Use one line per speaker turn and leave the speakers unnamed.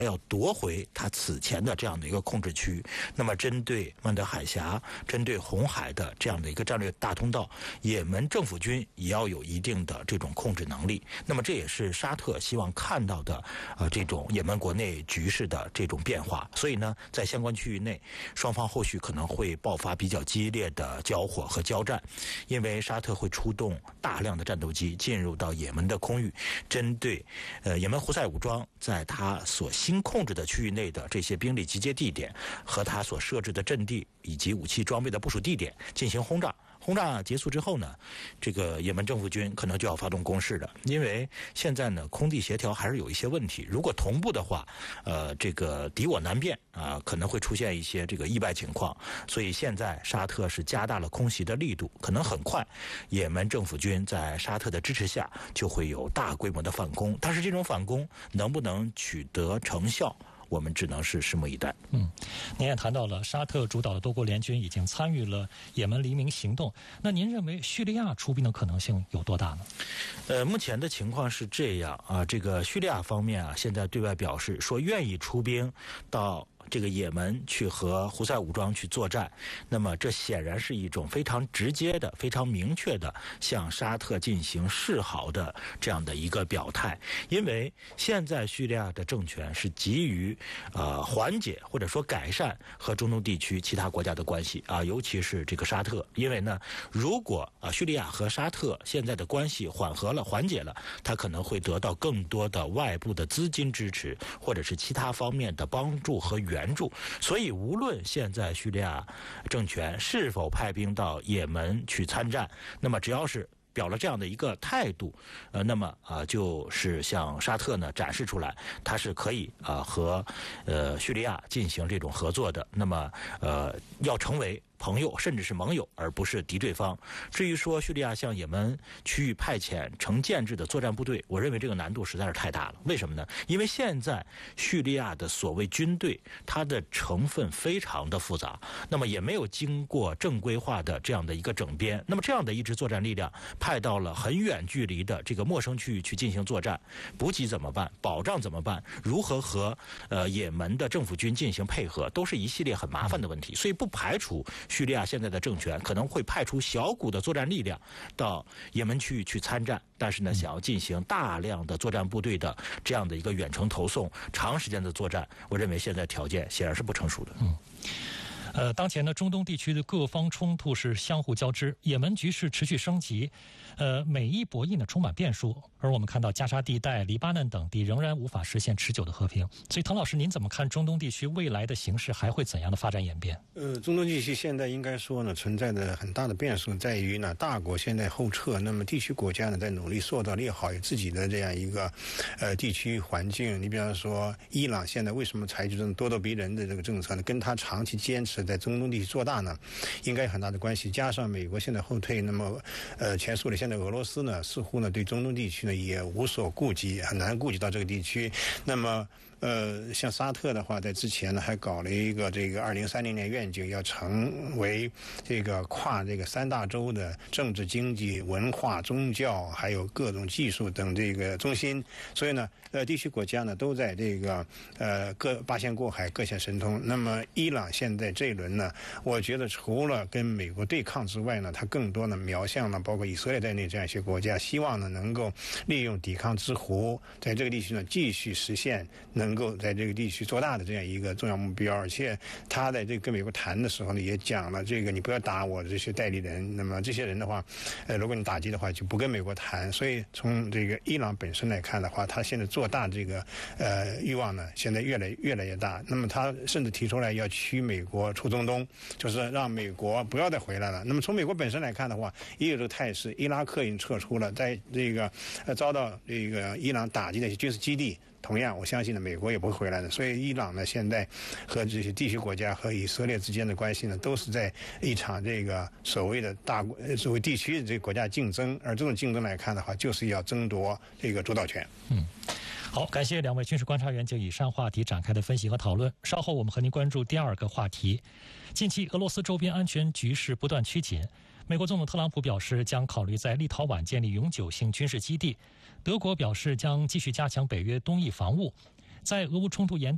要夺回他此前的这样的一个控制区。那么针对曼德海峡、针对红海的这样的一个战略大通道，也门政府军也要有一定的这种控制能力。那么这也是沙特希望看到的这种也门国内局势的这种变化。所以呢，在相关区域内，双方后续可能会爆发比较激烈的交火和交战，因为沙特会出动大量的战斗机进入到也门的空域，针对也门胡塞武装在他所新控制的区域内的这些兵力集结地点和他所设置的阵地以及武器装备的部署地点进行轰炸。轰炸结束之后呢，这个也门政府军可能就要发动攻势了，因为现在呢空地协调还是有一些问题。如果同步的话，这个敌我难辨可能会出现一些这个意外情况。所以现在沙特是加大了空袭的力度，可能很快也门政府军在沙特的支持下就会有大规模的反攻。但是这种反攻能不能取得成效，我们只能是拭目以待。
您也谈到了沙特主导的多国联军已经参与了也门黎明行动，那您认为叙利亚出兵的可能性有多大呢？
目前的情况是这样这个叙利亚方面现在对外表示说愿意出兵到这个也门去和胡塞武装去作战。那么这显然是一种非常直接的、非常明确的向沙特进行示好的这样的一个表态。因为现在叙利亚的政权是急于缓解或者说改善和中东地区其他国家的关系尤其是这个沙特。因为呢，如果叙利亚和沙特现在的关系缓和了、缓解了，它可能会得到更多的外部的资金支持，或者是其他方面的帮助和援助。所以无论现在叙利亚政权是否派兵到也门去参战，那么只要是表了这样的一个态度，那么就是向沙特呢展示出来，它是可以和叙利亚进行这种合作的。那么要成为朋友甚至是盟友，而不是敌对方。至于说叙利亚向也门区域派遣成建制的作战部队，我认为这个难度实在是太大了。为什么呢？因为现在叙利亚的所谓军队，它的成分非常的复杂，那么也没有经过正规化的这样的一个整编。那么这样的一支作战力量派到了很远距离的这个陌生区域去进行作战，补给怎么办？保障怎么办？如何和也门的政府军进行配合，都是一系列很麻烦的问题。所以不排除叙利亚现在的政权可能会派出小股的作战力量到也门区域去参战，但是呢，想要进行大量的作战部队的这样的一个远程投送、长时间的作战，我认为现在条件显然是不成熟的。
当前呢，中东地区的各方冲突是相互交织，也门局势持续升级，美伊博弈呢充满变数，而我们看到加沙地带、黎巴嫩等地仍然无法实现持久的和平。所以，滕老师，您怎么看中东地区未来的形势还会怎样的发展演变？
中东地区现在应该说呢，存在的很大的变数在于呢，大国现在后撤，那么地区国家呢在努力塑造利好自己的这样一个地区环境。你比方说，伊朗现在为什么采取这种咄咄逼人的这个政策呢？跟他长期坚持在中东地区做大呢，应该有很大的关系。加上美国现在后退，那么前苏联现在俄罗斯呢，似乎呢对中东地区呢也无所顾及，很难顾及到这个地区。那么像沙特的话，在之前呢还搞了一个这个2030年愿景，要成为这个跨这个3大洲的政治、经济、文化、宗教还有各种技术等这个中心。所以呢地区国家呢都在这个八仙过海，各显神通。那么伊朗现在这一轮呢，我觉得除了跟美国对抗之外呢，它更多呢瞄向了包括以色列在内这样一些国家，希望呢能够利用抵抗之湖，在这个地区呢继续实现能够在这个地区做大的这样一个重要目标。而且他在这个跟美国谈的时候呢，也讲了这个你不要打我这些代理人，那么这些人的话如果你打击的话就不跟美国谈。所以从这个伊朗本身来看的话，他现在做大这个欲望呢现在越来越大。那么他甚至提出来要驱美国出中东，就是让美国不要再回来了。那么从美国本身来看的话，也有这个态势。伊拉克已经撤出了，在这个遭到这个伊朗打击的一些军事基地，同样我相信呢美国也不会回来的。所以伊朗呢现在和这些地区国家和以色列之间的关系呢，都是在一场这个所谓的所谓地区的这个国家竞争。而这种竞争来看的话，就是要争夺这个主导权。
好，感谢两位军事观察员就以上话题展开的分析和讨论。稍后我们和您关注第二个话题。近期俄罗斯周边安全局势不断趋紧，美国总统特朗普表示将考虑在立陶宛建立永久性军事基地，德国表示将继续加强北约东翼防务。在俄乌冲突严